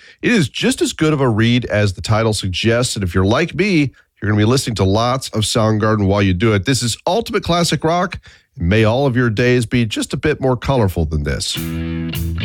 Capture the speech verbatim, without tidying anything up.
It is just as good of a read as the title suggests, and if you're like me, you're going to be listening to lots of Soundgarden while you do it. This is Ultimate Classic Rock, and may all of your days be just a bit more colorful than this.